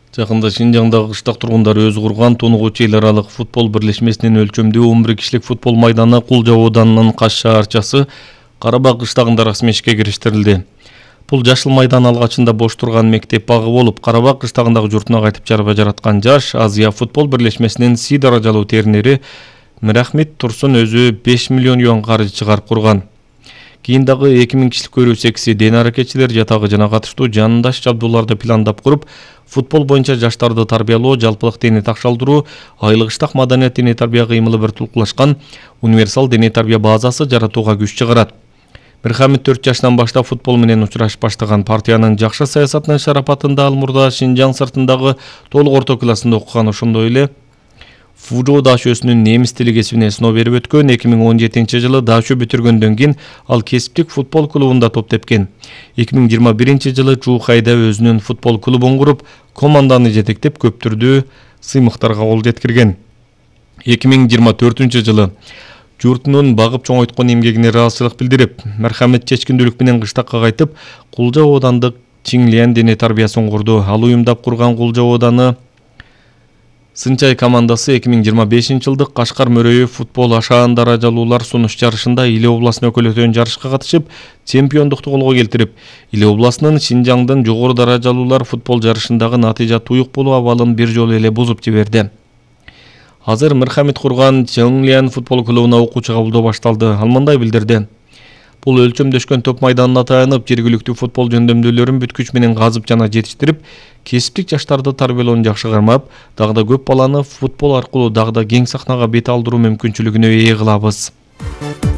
Жакында Шинжаңдагы кыштак тургундары өзү курган тонугучу эл аралык футбол бирлешмесинин өлчөмдүү 11 кишилик футбол майданы Кулжа ооданынын Каш шаарчасы Карабак кыштагында расмий ишке кириштирилди. Бул жашыл майдан алгачында бош турган мектеп багы болуп, Карабак кыштагындагы журтуна кайтып жарба жараткан жаш Азия футбол бирлешмесинин Си даражалуу теринери Мирахмет Турсун өзү 5 миллион юан каржы чыгарып курган. Кийин дагы 2000 кишилик көрүүсекси ден аракетчилер жатагы жана катыштуу жанындаш жабдууларды пландап куруп, футбол боюнча жаштарды тарбиялоо, жалпылык дене такшалдыруу, айлык кыштак маданият дене тарбия кыймылы бир тулкулашкан универсал дене тарбия базасы жаратууга күч чыгарат. Мирхамед 4 жашынан баштап футбол менен учурашып баштаган партиянын жакшы саясатынын шарапатында ал мурда Шинжаң сыртындагы толук орто классында окуган, ошондой эле Фужо дашөсүнүн немис тили кесибине сыноо берип өткөн. 2017-жылы дашө бүтүргөндөн кийин ал кесиптик футбол клубунда топ тепкен. 2021-жылы Чухайда өзүнүн футбол клубун куруп, команданы жетектеп көптүрдүү сыймыктарга кол жеткирген. 2024-жылы журтунун багып чоңойткон эмгегине ыраазычылык билдирип, Мархамет чечкиндүүлүк менен кыштакка кайтып, Кулжа оодандык Чинглиан дене тарбиясын курду. Ал уюмдап курган Кулжа ооданы Сынчай командасы 2025-жылдык Кашкар Мөрөйү футбол ашаан даражалуулар сунуш жарышында Иле областын өкүлөтөн жарышка катышып, чемпиондукту колго келтирип, Иле областынын Шинжаңдын жогору даражалуулар футбол жарышындагы натыйжа туюк болуу абалын бир жолу эле бузуп жиберди. Азыр Мирхамет курган Чинглиан футбол клубуна окуучу кабылдоо башталды. Ал мындай билдирди: бул өлчөмдөшкөн топ майданына таянып, жергиликтүү футбол жөндөмдүүлөрүн бүткүч менен казып жана жетиштирип, кесиптик жаштарды тарбиялоону жакшы кармап, дагы да көп баланы футбол аркылуу дагы да кең сахнага бет алдыруу мүмкүнчүлүгүнө ээ кылабыз.